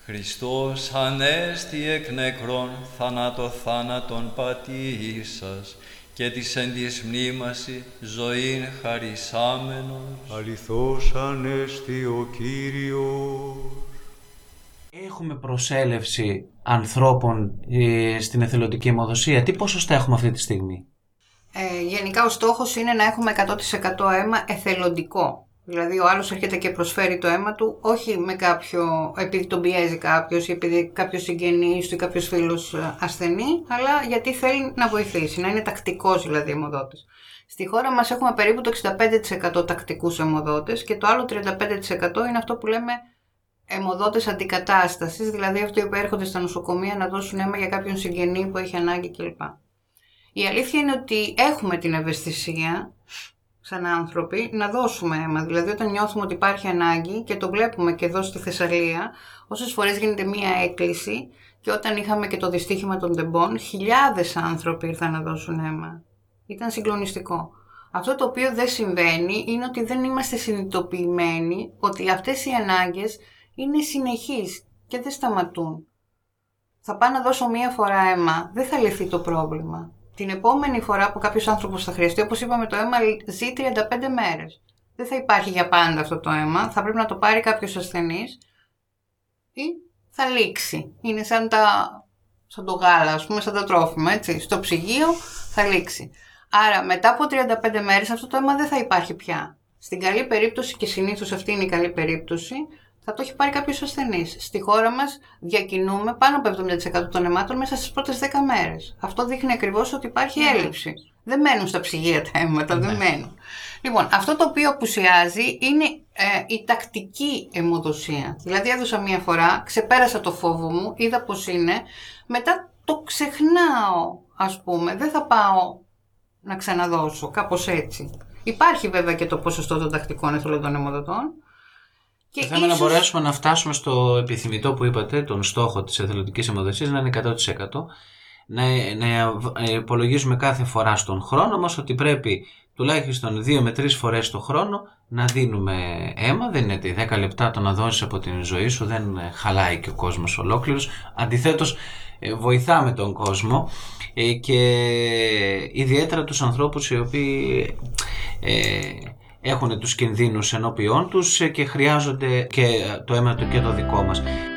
Χριστός ανέστη εκ νεκρών, θάνατον πατήσας, και της εν της μνήμαση ζωήν χαρισάμενος. Αληθώς ανέστη ο Κύριος. Έχουμε προσέλευση ανθρώπων στην εθελοντική αιμοδοσία. Τι ποσοστά έχουμε αυτή τη στιγμή? Γενικά ο στόχος είναι να έχουμε 100% αίμα εθελοντικό. Δηλαδή ο άλλος έρχεται και προσφέρει το αίμα του, όχι με επειδή τον πιέζει κάποιος ή επειδή κάποιος συγγενής του ή κάποιος φίλος ασθενή, αλλά γιατί θέλει να βοηθήσει, να είναι τακτικός δηλαδή αιμοδότης. Στη χώρα μας έχουμε περίπου το 65% τακτικούς αιμοδότες και το άλλο 35% είναι αυτό που λέμε αιμοδότες αντικατάστασης, δηλαδή αυτοί που έρχονται στα νοσοκομεία να δώσουν αίμα για κάποιον συγγενή που έχει ανάγκη κλπ. Η αλήθεια είναι ότι έχουμε την ευαισθησία σαν άνθρωποι να δώσουμε αίμα. Δηλαδή όταν νιώθουμε ότι υπάρχει ανάγκη, και το βλέπουμε και εδώ στη Θεσσαλία, όσες φορές γίνεται μία έκκληση, και όταν είχαμε και το δυστύχημα των τεμπών, χιλιάδες άνθρωποι ήρθαν να δώσουν αίμα. Ήταν συγκλονιστικό. Αυτό το οποίο δεν συμβαίνει είναι ότι δεν είμαστε συνειδητοποιημένοι ότι αυτές οι ανάγκες είναι συνεχείς και δεν σταματούν. Θα πάω να δώσω μία φορά αίμα, δεν θα λυθεί το πρόβλημα. Την επόμενη φορά που κάποιος άνθρωπος θα χρειαστεί, όπως είπαμε, το αίμα ζει 35 μέρες. Δεν θα υπάρχει για πάντα αυτό το αίμα, θα πρέπει να το πάρει κάποιος ασθενής ή θα λήξει. Είναι σαν το γάλα, ας πούμε, σαν το τρόφιμα, έτσι. Στο ψυγείο θα λήξει. Άρα μετά από 35 μέρες αυτό το αίμα δεν θα υπάρχει πια. Στην καλή περίπτωση, και συνήθως αυτή είναι η καλή περίπτωση, θα το έχει πάρει κάποιος ασθενής. Στη χώρα μας διακινούμε πάνω από 70% των αιμάτων μέσα στις πρώτες 10 μέρες. Αυτό δείχνει ακριβώς ότι υπάρχει έλλειψη. Δεν μένουν στα ψυγεία τα αίματα, δεν μένουν. Λοιπόν, αυτό το οποίο απουσιάζει είναι η τακτική αιμοδοσία. Δηλαδή έδωσα μία φορά, ξεπέρασα το φόβο μου, είδα πώς είναι, μετά το ξεχνάω, ας πούμε, δεν θα πάω να ξαναδώσω, κάπως έτσι. Υπάρχει βέβαια και το ποσοστό των τακτικών εθελοντών αιμοδοτών. Και θέλουμε να μπορέσουμε να φτάσουμε στο επιθυμητό που είπατε, τον στόχο της εθελοντικής αιμοδοσίας, να είναι 100%. Να υπολογίζουμε κάθε φορά στον χρόνο μας ότι πρέπει τουλάχιστον 2 με 3 φορές το χρόνο να δίνουμε αίμα. Δεν είναι 10 λεπτά το να δώσεις από την ζωή σου, δεν χαλάει και ο κόσμος ολόκληρος. Αντιθέτως βοηθάμε τον κόσμο και ιδιαίτερα τους ανθρώπους οι οποίοι έχουν τους κινδύνους ενώπιόν τους και χρειάζονται και το αίμα του και το δικό μας.